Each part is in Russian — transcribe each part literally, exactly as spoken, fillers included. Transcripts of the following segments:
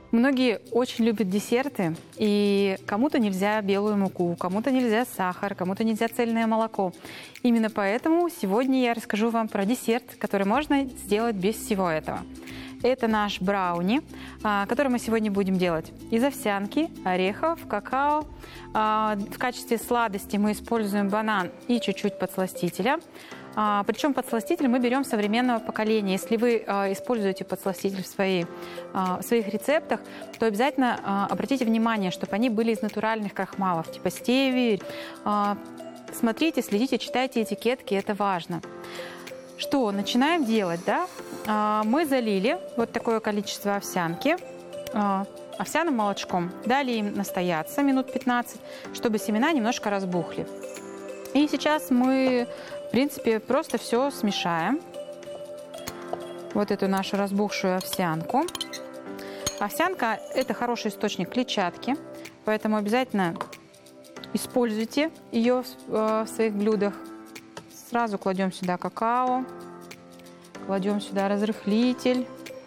Многие очень любят десерты, и кому-то нельзя белую муку, кому-то нельзя сахар, кому-то нельзя цельное молоко. Именно поэтому сегодня я расскажу вам про десерт, который можно сделать без всего этого. Это наш брауни, который мы сегодня будем делать из овсянки, орехов, какао. В качестве сладости мы используем банан и чуть-чуть подсластителя. Причем подсластитель мы берем современного поколения. Если вы используете подсластитель в, своей, в своих рецептах, то обязательно обратите внимание, чтобы они были из натуральных крахмалов, типа стевии. Смотрите, следите, читайте этикетки, это важно. Что, начинаем делать, да? Мы залили вот такое количество овсянки овсяным молочком. Дали им настояться минут пятнадцать, чтобы семена немножко разбухли. И сейчас мы, в принципе, просто все смешаем. Вот эту нашу разбухшую овсянку. Овсянка – это хороший источник клетчатки, поэтому обязательно используйте ее в своих блюдах. Сразу кладем сюда какао, кладем сюда разрыхлитель.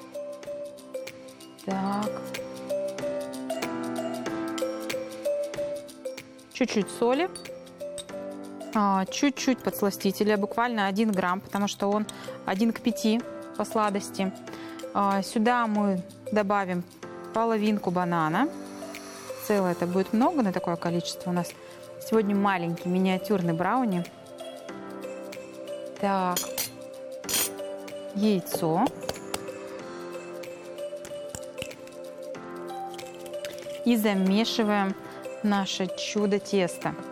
Так. Чуть-чуть соли. Чуть-чуть подсластителя, буквально один грамм, потому что он один к пяти по сладости. Сюда мы добавим половинку банана. Целое это будет много на такое количество. У нас сегодня маленький миниатюрный брауни. Так, яйцо. И замешиваем наше чудо-тесто.